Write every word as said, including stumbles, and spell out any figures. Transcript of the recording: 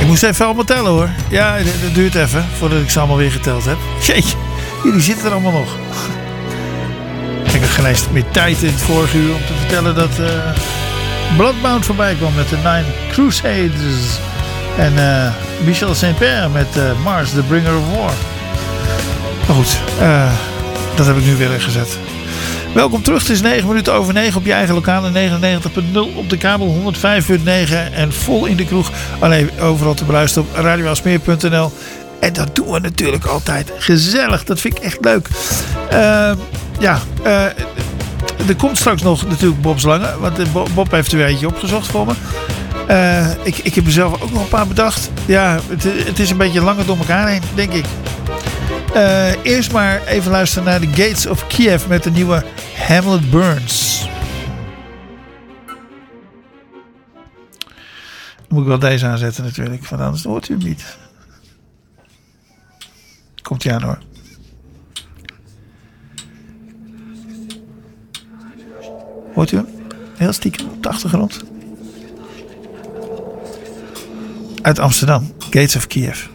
Ik moest even allemaal tellen hoor. Ja, dat, dat duurt even voordat ik ze allemaal weer geteld heb. Jeetje, jullie zitten er allemaal nog. Ik heb geen eens meer tijd in het vorige uur om te vertellen dat uh, Bloodbound voorbij kwam met de Nine Crusades. En uh, Michel Saint-Père met uh, Mars, The Bringer of War. Maar goed, uh, dat heb ik nu weer ingezet. Welkom terug, het is negen minuten over negen op je eigen lokale negenennegentig punt nul op de kabel honderdvijf punt negen en vol in de kroeg. Alleen overal te beluisteren op radio aalsmeer punt n l. En dat doen we natuurlijk altijd gezellig, dat vind ik echt leuk. Uh, ja, uh, er komt straks nog natuurlijk Bob's Lange, want Bob heeft er weer eentje opgezocht voor me. Uh, ik, ik heb er zelf ook nog een paar bedacht. Ja, het, het is een beetje langer door elkaar heen, denk ik. Uh, eerst maar even luisteren naar de Gates of Kiev met de nieuwe Hamlet Burns. Dan moet ik wel deze aanzetten natuurlijk, want anders hoort u hem niet. Komt hij aan hoor. Hoort u hem? Heel stiekem op de achtergrond. Uit Amsterdam, Gates of Kiev.